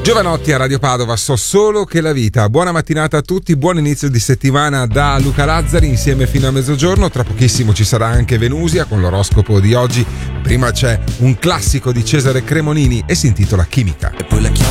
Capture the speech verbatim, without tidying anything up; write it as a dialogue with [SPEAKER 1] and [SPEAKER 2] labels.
[SPEAKER 1] Giovanotti a Radio Padova, so solo che la vita. Buona mattinata a tutti, buon inizio di settimana da Luca Lazzari, insieme fino a mezzogiorno. Tra pochissimo ci sarà anche Venusia con l'oroscopo di oggi. Prima c'è un classico di Cesare Cremonini e si intitola Chimica.